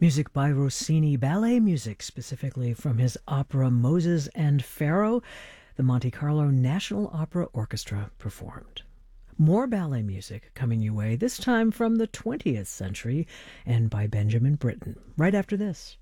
Music by Rossini, ballet music specifically from his opera Moses and Pharaoh, the Monte Carlo National Opera Orchestra performed. More ballet music coming your way, this time from the 20th century and by Benjamin Britten, right after this.